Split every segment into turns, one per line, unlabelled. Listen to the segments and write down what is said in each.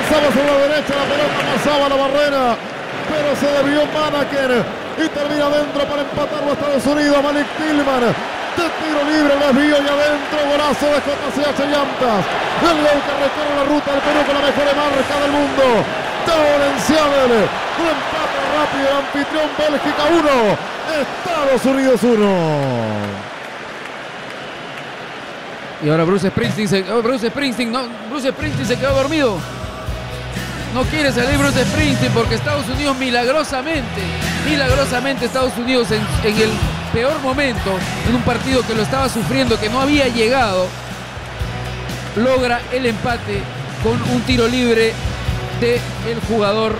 Avanzaba sobre la derecha, la pelota pasaba la barrera, pero se desvió Manaken y termina adentro para empatarlo a Estados Unidos. Malik Tillman de tiro libre, desvío y adentro, golazo de JCH Llantas. El gol que recorre la ruta del Perú con la mejor marca del mundo. Town en Seattle, un empate rápido, el anfitrión Bélgica 1, Estados Unidos 1.
Y ahora Bruce Springsteen se quedó dormido. No quiere salir Bruce Springsteen porque Estados Unidos milagrosamente Estados Unidos en el peor momento, en un partido que lo estaba sufriendo, que no había llegado, logra el empate con un tiro libre del jugador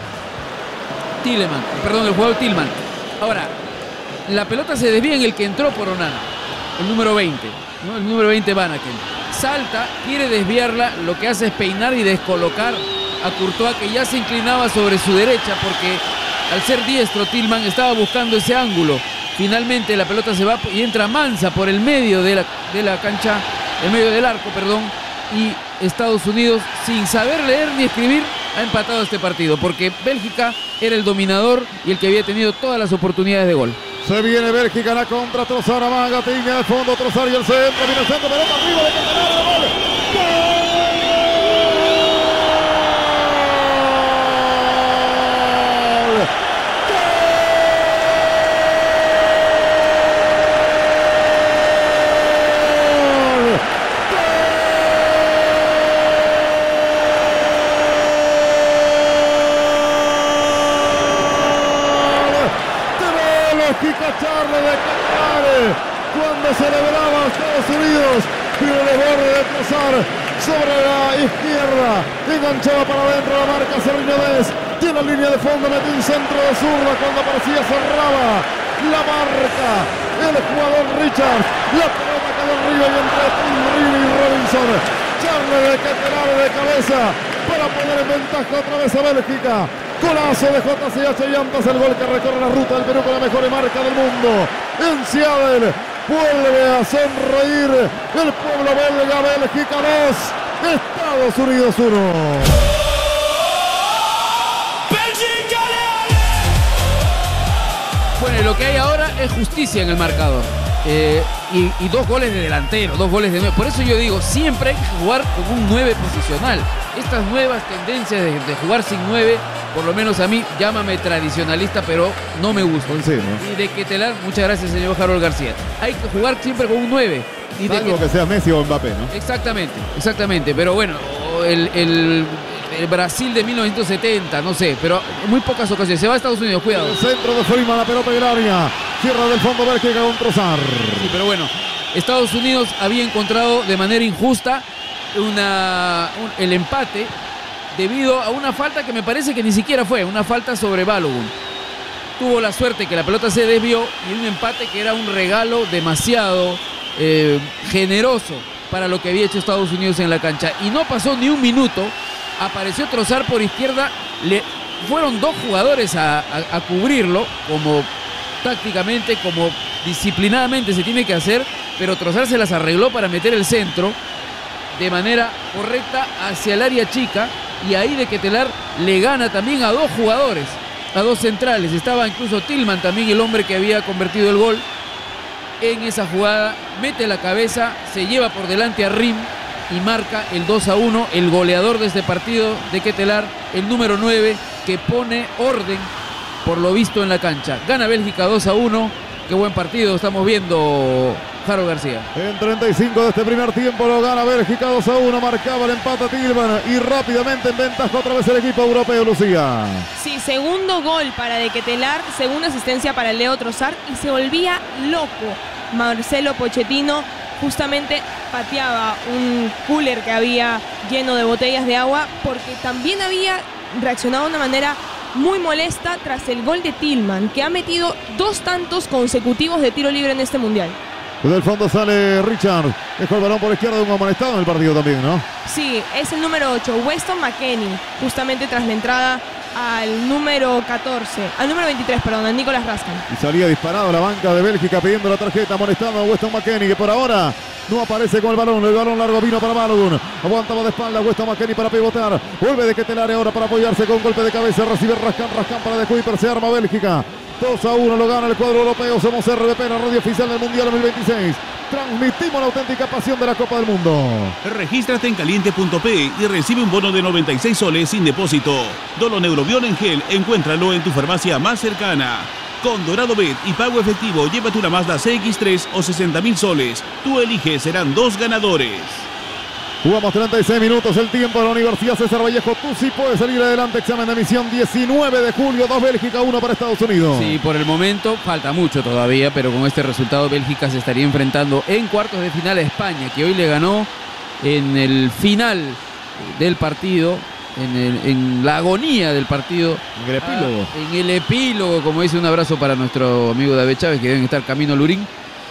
Tillman. Ahora, la pelota se desvía en el que entró por Onana, el número 20, ¿no? El número 20 Vanaken. Salta, quiere desviarla, lo que hace es peinar y descolocar a Courtois, que ya se inclinaba sobre su derecha porque al ser diestro Tillman estaba buscando ese ángulo. Finalmente la pelota se va y entra Mansa por el medio de la cancha, el medio del arco, perdón, y Estados Unidos, sin saber leer ni escribir, ha empatado este partido porque Bélgica era el dominador y el que había tenido todas las oportunidades de gol.
Se viene Bélgica, la contra, Trossard, amaga, Tiña al fondo, Trossard y el centro, viene el centro, pelota arriba, de Catalán, el gol. Charle de Qatar cuando celebraba Estados Unidos, pero el borde de Trossard sobre la izquierda, enganchaba para adentro, la marca Serrinés, tiene la línea de fondo, metió un centro de zurda cuando aparecía, cerraba la marca el jugador Richards, la pelota quedó arriba y entre Tim Reilly y Robinson. Charle de Qatar de cabeza para poner en ventaja otra vez a Bélgica. Golazo de JCH Llantas, el gol que recorre la ruta del Perú con la mejor marca del mundo. En Seattle vuelve a sonreír el pueblo belga. Bélgica 2, Estados Unidos 1.
Bueno, y lo que hay ahora es justicia en el marcador. Y 2 goles de delantero, 2 goles de 9. Por eso yo digo, siempre hay que jugar con un 9 posicional. Estas nuevas tendencias de jugar sin 9, por lo menos a mí, llámame tradicionalista, pero no me gusta.
Sí, ¿no?
Y de Ketelaere, muchas gracias, señor Harold García. Hay que jugar siempre con un 9. Y
salvo que sea Messi o Mbappé, ¿no?
Exactamente. Pero bueno, el Brasil de 1970, no sé, pero en muy pocas ocasiones. Se va a Estados Unidos, cuidado.
El centro de Freeman, la pelota en el área. Cierra del fondo Bélgica con Trossard.
Sí, pero bueno, Estados Unidos había encontrado de manera injusta el empate debido a una falta que me parece que ni siquiera fue, una falta sobre Balogun. Tuvo la suerte que la pelota se desvió y un empate que era un regalo demasiado generoso para lo que había hecho Estados Unidos en la cancha. Y no pasó ni un minuto, apareció Trossard por izquierda, fueron 2 jugadores a cubrirlo, como tácticamente, como disciplinadamente se tiene que hacer, pero Trossard se las arregló para meter el centro de manera correcta hacia el área chica, y ahí de Ketelaere le gana también a 2 jugadores, a 2 centrales. Estaba incluso Tillman también, el hombre que había convertido el gol en esa jugada, mete la cabeza, se lleva por delante a Rim y marca el 2-1, el goleador de este partido de Ketelaere, el número 9, que pone orden por lo visto en la cancha. Gana Bélgica 2-1, qué buen partido estamos viendo, Harold García.
En 35 de este primer tiempo lo gana Bélgica 2-1, marcaba el empate a Tillman y rápidamente en ventaja otra vez el equipo europeo, Lucía.
Sí, segundo gol para de Ketelaere, segunda asistencia para Leo Trossard y se volvía loco Marcelo Pochettino, justamente pateaba un cooler que había lleno de botellas de agua porque también había reaccionado de una manera muy molesta tras el gol de Tillman, que ha metido 2 tantos consecutivos de tiro libre en este mundial.
Desde el fondo sale Richard, dejó el balón por izquierda, un amonestado en el partido también, ¿no?
Sí, es el número 8, Weston McKennie, justamente tras la entrada al número 23, a Nicolás Raskan.
Y salía disparado a la banca de Bélgica pidiendo la tarjeta, molestando a Weston McKennie, que por ahora no aparece con el balón largo vino para Balogun, aguantaba de espalda Weston McKennie para pivotear, vuelve de Ketelare ahora para apoyarse con golpe de cabeza, recibe Raskan para De Kuyper, se arma Bélgica, 2-1 lo gana el cuadro europeo. Somos RBP, la radio oficial del Mundial 2026. Transmitimos la auténtica pasión de la Copa del Mundo.
Regístrate en caliente.p y recibe un bono de 96 soles sin depósito. Doloneurobion en gel, encuéntralo en tu farmacia más cercana. Con Dorado Bet y pago efectivo, llévate una Mazda CX-3 o 60.000 soles. Tú eliges, serán 2 ganadores.
Jugamos 36 minutos, el tiempo de la Universidad César Vallejo. Tú sí puedes salir adelante. Examen de admisión 19 de julio, 2 Bélgica, 1 para Estados Unidos.
Sí, por el momento falta mucho todavía, pero con este resultado Bélgica se estaría enfrentando en cuartos de final a España, que hoy le ganó en el final del partido, en la agonía del partido.
En el epílogo.
En el epílogo, como dice, un abrazo para nuestro amigo David Chávez, que deben estar camino a Lurín.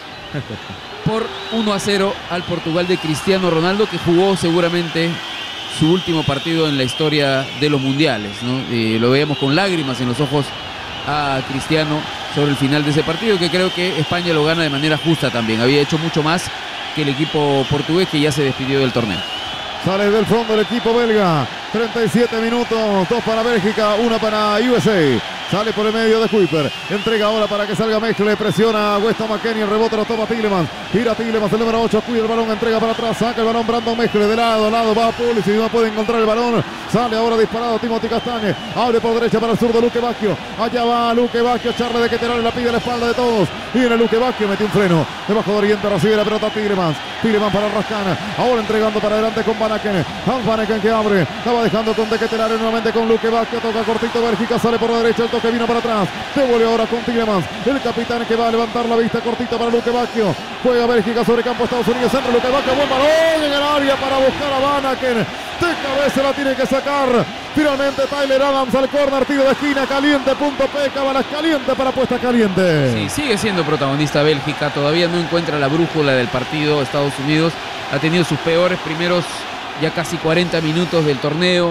Por 1-0 al Portugal de Cristiano Ronaldo, que jugó seguramente su último partido en la historia de los mundiales, ¿no? Lo veíamos con lágrimas en los ojos a Cristiano sobre el final de ese partido, que creo que España lo gana de manera justa también. Había hecho mucho más que el equipo portugués, que ya se despidió del torneo.
Sale del fondo el equipo belga. 37 minutos, 2 para Bélgica, 1 para USA. Sale por el medio de Kuyper. Entrega ahora para que salga Mezcle. Presiona a Weston McKennie. El rebote lo toma Tielemans. Gira Tielemans, el número 8. Cuida el balón. Entrega para atrás. Saca el balón Brandon Mezcle. De lado a lado. Va a Pulisic. No puede encontrar el balón. Sale ahora disparado Timothy Castagne. Abre por derecha para el zurdo Luque Bacchio. Allá va Luque Bacchio. Charle de Ketelare. La pide a la espalda de todos. Viene Luque Bacchio. Metió un freno. Debajo de Oriente. Recibe la pelota Tielemans. Tielemans para Raskan. Ahora entregando para adelante con Van Aken. Van Aken que abre. La va dejando con de Ketelare nuevamente con Luque Bacchio. Toca cortito Bélgica. Sale por la derecha. El toque vino para atrás. Devuelve ahora con Tielemans. El capitán que va a levantar la vista cortita para Luque Bacchio. Juega Bélgica sobre campo Estados Unidos. Centro Luque Bacchio. Buen balón en el área para buscar a Van Aken. De cabeza la tiene que sacar. Finalmente Tyler Adams al córner, tiro de esquina, caliente.p, Cabalas caliente para apuesta caliente.
Sí, sigue siendo protagonista Bélgica, todavía no encuentra la brújula del partido. Estados Unidos ha tenido sus peores primeros ya casi 40 minutos del torneo.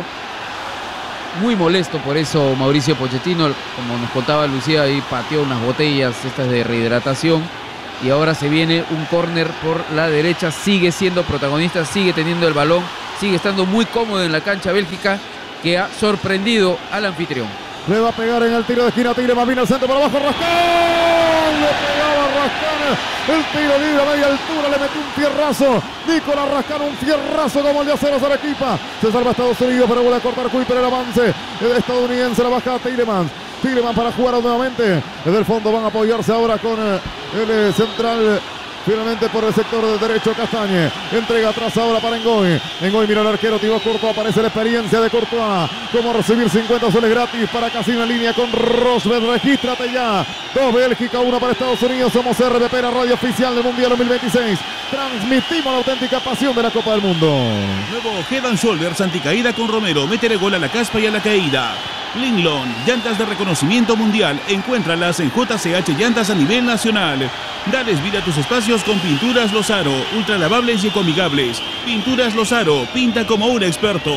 Muy molesto por eso Mauricio Pochettino, como nos contaba Lucía, ahí pateó unas botellas estas de rehidratación. Y ahora se viene un córner por la derecha, sigue siendo protagonista, sigue teniendo el balón, sigue estando muy cómodo en la cancha Bélgica, que ha sorprendido al anfitrión.
Le va a pegar en el tiro de esquina Tielemans, viene al centro para abajo, Raskan, le pegaba Raskan, el tiro libre a media altura, le metió un fierrazo, Nicolás Raskan, un fierrazo como el de Aceros Arequipa, se salva Estados Unidos, pero vuelve a cortar Kuyper el avance, el estadounidense la baja Tielemans para jugar nuevamente, desde el fondo van a apoyarse ahora con el central. Finalmente por el sector de derecho Castagne. Entrega atrás ahora para Ngoy. Ngoy mira al arquero, tiró Courtois. Aparece la experiencia de Courtois. Cómo recibir 50 soles gratis para Casino en línea con Rosberg. Regístrate ya. 2 Bélgica, 1 para Estados Unidos. Somos RBP, la radio oficial del Mundial 2026. Transmitimos la auténtica pasión de la Copa del Mundo.
Nuevo Head and Shoulders anticaída con Romero. Métele gol a la caspa y a la caída. Linglon, llantas de reconocimiento mundial. Encuéntralas en JCH Llantas a nivel nacional. Dales vida a tus espacios con Pinturas Lozaro, ultralavables y ecoamigables. Pinturas Lozaro, pinta como un experto.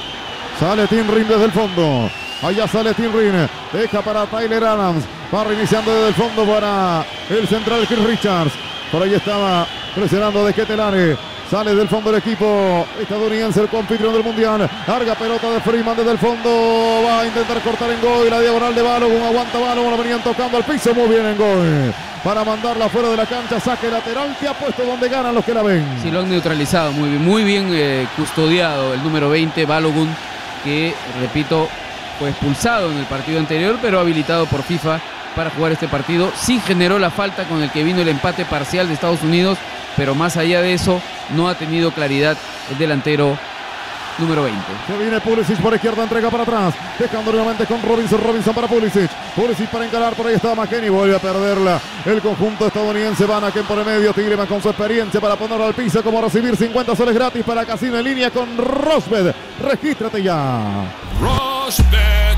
Sale Tim Rin desde el fondo. Allá sale Tim Rin. Deja para Tyler Adams. Va reiniciando desde el fondo para el central Chris Richards. Por ahí estaba presionando de Ketelare. Sale del fondo el equipo estadounidense, el anfitrión del mundial. Larga pelota de Freeman desde el fondo. Va a intentar cortar Ngoy. La diagonal de Balogun. Aguanta Balogun. Lo venían tocando al piso. Muy bien Ngoy. Para mandarla fuera de la cancha. Saque lateral. Te ha puesto donde ganan los que la ven.
Sí, lo han neutralizado muy bien. Muy bien custodiado el número 20, Balogun, que, repito, fue expulsado en el partido anterior, pero habilitado por FIFA para jugar este partido. Sí generó la falta con el que vino el empate parcial de Estados Unidos, pero más allá de eso no ha tenido claridad el delantero número 20.
Se viene Pulisic por izquierda, entrega para atrás, dejando nuevamente con Robinson para Pulisic para encarar, por ahí está McKennie, vuelve a perderla el conjunto estadounidense. Van Aken por el medio, Tielemans con su experiencia para ponerlo al piso, como recibir 50 soles gratis para Casino en línea con Rosberg. Regístrate ya.
Rosberg.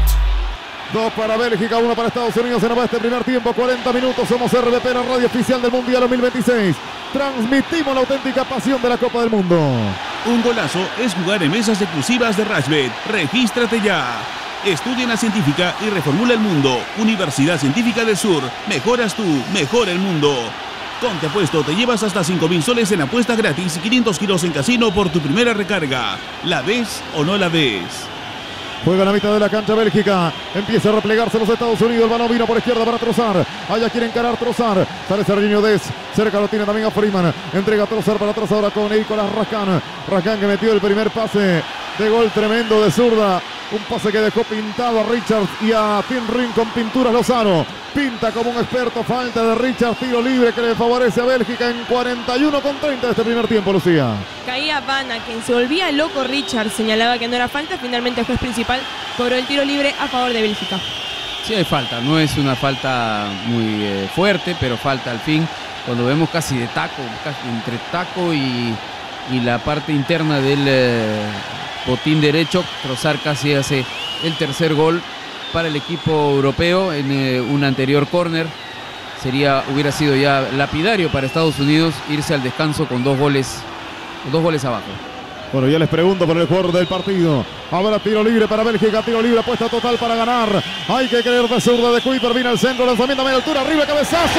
2 para Bélgica, 1 para Estados Unidos. Se nos va este primer tiempo, 40 minutos. Somos RBP, la radio oficial del Mundial 2026. Transmitimos la auténtica pasión de la Copa del Mundo.
Un golazo es jugar en mesas exclusivas de Rashbet. Regístrate ya. Estudia en la científica y reformula el mundo. Universidad Científica del Sur. Mejoras tú, mejora el mundo. Con Te Apuesto te llevas hasta 5.000 soles en apuesta gratis y 500 kilos en casino por tu primera recarga. ¿La ves o no la ves?
Juega a la mitad de la cancha Bélgica. Empieza a replegarse los Estados Unidos. El balón vino por izquierda para Trossard. Allá quiere encarar Trossard. Sale Serginho Dest. Cerca lo tiene también a Freeman. Entrega a Trossard para atrás ahora con Nicolás Raskan. Raskan que metió el primer pase de gol tremendo de zurda. Un pase que dejó pintado a Richards y a Tim Ring con pinturas Lozano. Pinta como un experto. Falta de Richards. Tiro libre que le favorece a Bélgica en 41:30 de este primer tiempo, Lucía.
Caía Vanna, quien se volvía loco. Richards señalaba que no era falta. Finalmente el juez principal cobró el tiro libre a favor de Bélgica.
Sí hay falta, no es una falta muy fuerte, pero falta al fin. Cuando vemos casi de taco, casi entre taco y la parte interna del botín derecho, Trossard casi hace el tercer gol para el equipo europeo en un anterior córner. Hubiera sido ya lapidario para Estados Unidos irse al descanso con dos goles abajo.
Bueno, ya les pregunto por el jugador del partido. Habrá tiro libre para Bélgica, tiro libre, apuesta total para ganar. Hay que creer de zurda de Kuiper, viene al centro, lanzamiento a media altura, arriba, cabezazo.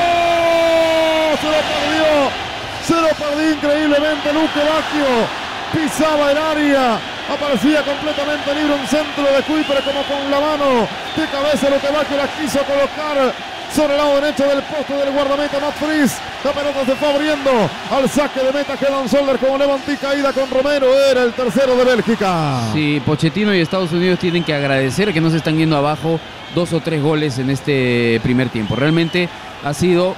Se lo perdió increíblemente Luque Bacchio. Pisaba el área, aparecía completamente libre un centro de Kuiper como con la mano de cabeza. Luque Bacchio la quiso colocar sobre el lado derecho del poste del guardameta Matt Fries. La pelota se fue abriendo al saque de meta. Head & Shoulder como levantí caída con Romero. Era el tercero de Bélgica.
Sí, Pochettino y Estados Unidos tienen que agradecer que no se están yendo abajo 2 o 3 goles en este primer tiempo. Realmente ha sido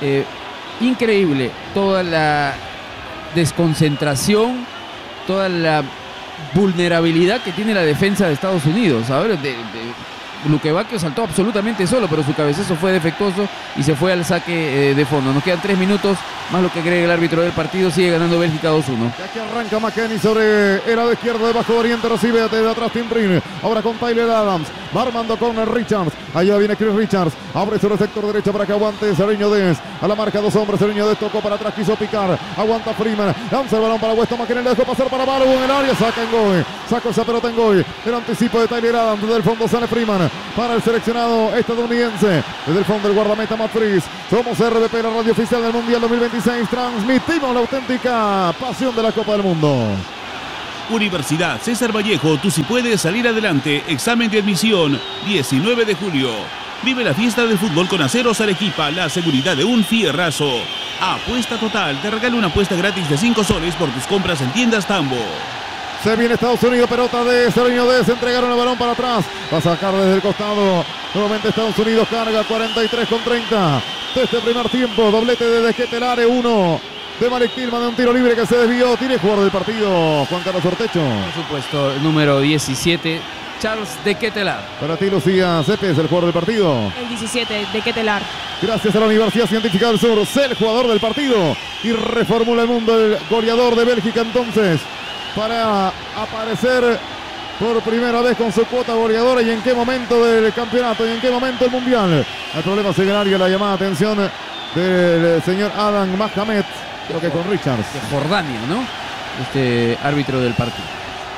increíble toda la desconcentración, toda la vulnerabilidad que tiene la defensa de Estados Unidos. A ver, Luque Bacchio saltó absolutamente solo, pero su cabezazo fue defectuoso y se fue al saque de fondo. Nos quedan 3 minutos, más lo que agrega el árbitro del partido. Sigue ganando Bélgica 2-1.
Y aquí arranca McKennie sobre el lado izquierdo de Bajo Oriente. Recibe de atrás Tim Ring. Ahora con Tyler Adams. Va armando corner Richards. Allá viene Chris Richards. Abre sobre el sector derecho para que aguante Serginho Dest. A la marca 2 hombres. Serginho Dest tocó para atrás. Quiso picar. Aguanta Freeman. Lanza el balón para Weston McKennie. Le dejó pasar para Balogun en el área. Saca en gol. Saca esa pelota en gol. El anticipo de Tyler Adams. Desde el fondo sale Freeman. Para el seleccionado estadounidense. Desde el fondo el guardameta Matt Fries. Somos RDP, la radio oficial del Mundial 2026. Transmitimos la auténtica pasión de la Copa del Mundo.
Universidad César Vallejo, tú sí puedes salir adelante. Examen de admisión, 19 de julio. Vive la fiesta del fútbol con Aceros Arequipa, la seguridad de un fierrazo. Apuesta total, te regala una apuesta gratis de 5 soles por tus compras en tiendas Tambo.
Se viene Estados Unidos, pelota de Serginho Dest, entregaron el balón para atrás. Va a sacar desde el costado. Nuevamente Estados Unidos carga 43:30 de este primer tiempo. Doblete de Ketelare, 1 de Malik Tillman de un tiro libre que se desvió. Tiene jugador del partido, Juan Carlos Ortecho.
Por supuesto, el número 17, Charles de Ketelar.
Para ti, Lucía Cepes, el jugador del partido.
El 17 de Ketelar.
Gracias a la Universidad Científica del Sur, sé el jugador del partido. Y reformula el mundo el goleador de Bélgica entonces, para aparecer por primera vez con su cuota goleadora. ¿Y en qué momento del campeonato? ¿Y en qué momento el mundial? El problema secundario, la llamada atención del señor Adam Mahamed, creo que con Richards.
De Jordania, ¿no? Este árbitro del partido.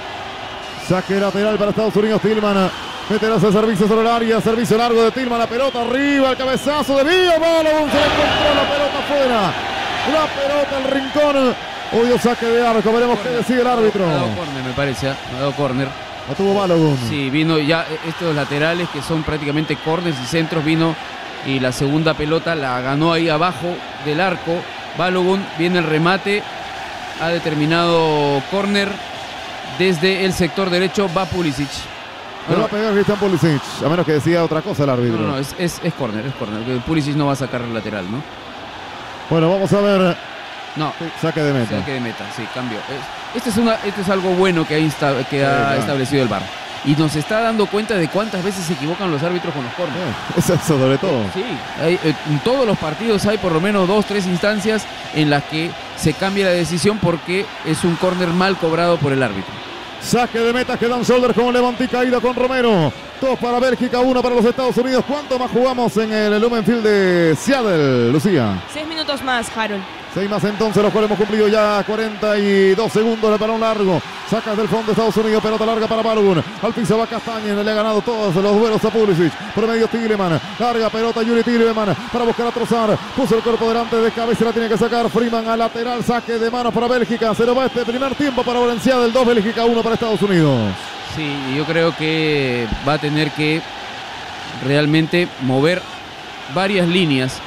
Saque lateral para Estados Unidos. Tillman meterá ese servicio sobre el área. Servicio largo de Tillman. La pelota arriba. El cabezazo de Villa. Balogun se le encontró la pelota afuera. La pelota al rincón. Hoy saque de arco. Veremos qué decide el árbitro.
Ha dado córner, me parece. Ha dado córner.
La tuvo Balogun.
Sí, vino ya estos laterales que son prácticamente córners y centros. Vino y la segunda pelota la ganó ahí abajo del arco. Balogun, viene el remate. Ha determinado córner. Desde el sector derecho va Pulisic.
Le va a pegar Christian Pulisic, a menos que decida otra cosa el árbitro.
No, es córner, es córner. Pulisic no va a sacar el lateral, ¿no?
Bueno, vamos a ver.
No.
Saque de meta.
Saque de meta, sí, cambio. Esto es algo bueno que ha establecido el VAR. Y nos está dando cuenta de cuántas veces se equivocan los árbitros con los córneres.
Es eso sobre todo.
Sí, en todos los partidos hay por lo menos 2 o 3 instancias en las que se cambia la decisión porque es un córner mal cobrado por el árbitro.
Saque de meta, Head & Shoulder con levantí caída con Romero. 2 para Bélgica, 1 para los Estados Unidos. ¿Cuánto más jugamos en el Lumen Field de Seattle, Lucía?
6 minutos más, Harold.
6 más entonces, los cuales hemos cumplido ya 42 segundos de balón largo. Sacas del fondo de Estados Unidos, pelota larga para Balogun. Al piso va Castañen, le ha ganado todos los duelos a Pulisic. Por medio Tielemans, larga pelota Yuri Tielemans para buscar a Trossard. Puso el cuerpo delante de cabeza, la tiene que sacar Freeman al lateral, saque de manos para Bélgica. Se lo va este primer tiempo para Valencia del 2, Bélgica 1 para Estados Unidos.
Sí, yo creo que va a tener que realmente mover varias líneas.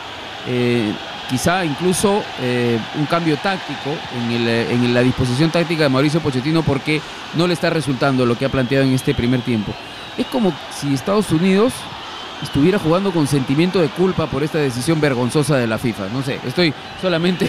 Quizá incluso un cambio táctico en la disposición táctica de Mauricio Pochettino, porque no le está resultando lo que ha planteado en este primer tiempo. Es como si Estados Unidos estuviera jugando con sentimiento de culpa por esta decisión vergonzosa de la FIFA. No sé, estoy solamente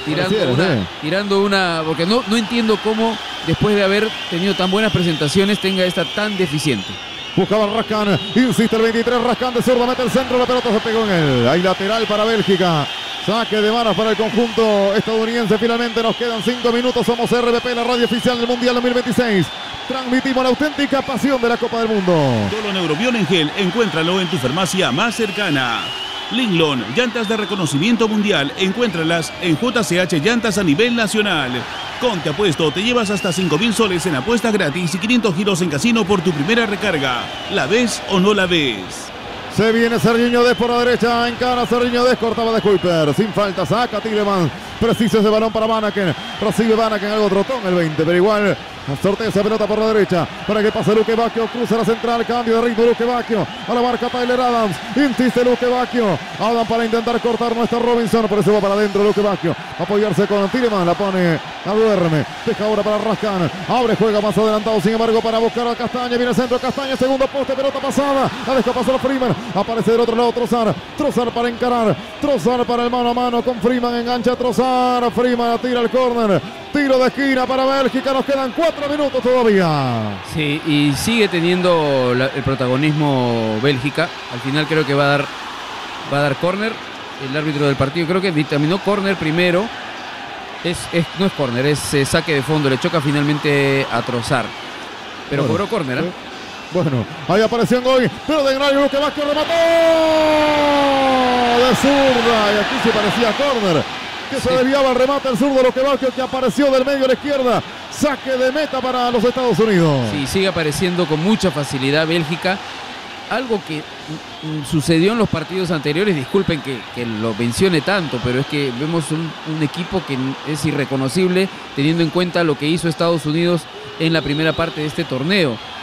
tirando una, porque no entiendo cómo después de haber tenido tan buenas presentaciones tenga esta tan deficiente.
Buscaba Raskan, insiste el 23, Raskan de zurda, mete el centro, la pelota se pegó en él. Hay lateral para Bélgica. Saque de manos para el conjunto estadounidense. Finalmente nos quedan 5 minutos. Somos RBP, la radio oficial del Mundial 2026. Transmitimos la auténtica pasión de la Copa del Mundo.
Dolon Neurobión en gel, encuéntralo en tu farmacia más cercana. Linglon, llantas de reconocimiento mundial, encuéntralas en JCH Llantas a nivel nacional. Con Te Apuesto te llevas hasta 5.000 soles en apuestas gratis y 500 giros en casino por tu primera recarga. ¿La ves o no la ves?
Se viene Sergiño Dest por la derecha, encara Sergiño Dest, cortaba de Kuiper, sin falta, saca Tielemans, preciso ese balón para Vanaken, recibe Vanaken, algo trotón el 20, pero igual sortea esa pelota por la derecha, para que pase Luque Bacchio, cruza la central, cambio de ritmo Luque Bacchio, a la marca Tyler Adams, insiste Luque Bacchio, Adams para intentar cortar, no está Robinson, por eso va para adentro Luque Bacchio, apoyarse con Tielemans, la pone a Duerme, deja ahora para Raskan, abre, juega más adelantado, sin embargo para buscar a Castaña, viene el centro Castaña, segundo poste, pelota pasada, la deja pasar a Freeman, aparece del otro lado Trossard para encarar, Trossard para el mano a mano con Freeman, engancha a Trossard, Freeman tira el córner, tiro de esquina para Bélgica, nos quedan 4 minutos todavía.
Sí, y sigue teniendo el protagonismo Bélgica. Al final creo que va a dar córner. El árbitro del partido creo que dictaminó córner primero. No es córner, es saque de fondo. Le choca finalmente a Trossard. Pero cobró córner, ¿eh?
Bueno, ahí apareció en gol, pero de Grario Luque Bacchio remató de zurda, y aquí se parecía córner, que se desviaba el remate el zurdo Luque Bacchio, que apareció del medio a la izquierda, saque de meta para los Estados Unidos.
Sí, sigue apareciendo con mucha facilidad Bélgica, algo que sucedió en los partidos anteriores, disculpen que lo mencione tanto, pero es que vemos un equipo que es irreconocible teniendo en cuenta lo que hizo Estados Unidos en la primera parte de este torneo.